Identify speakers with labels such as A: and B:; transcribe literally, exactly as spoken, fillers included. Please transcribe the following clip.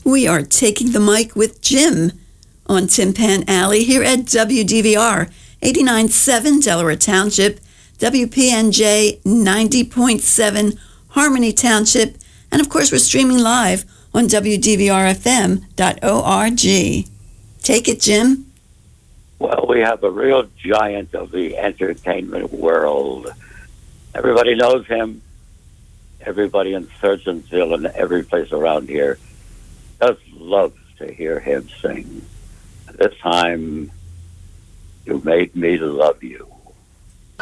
A: We are taking the mic with Jim on Tin Pan Alley here at W D V R eighty-nine point seven Delaware Township, W P N J ninety point seven Harmony Township, and of course we're streaming live on W D V R F M dot org. Take it, Jim.
B: Well, we have a real giant of the entertainment world. Everybody knows him. Everybody in Surgeonsville and every place around here just loves to hear him sing. This time, You Made Me Love You.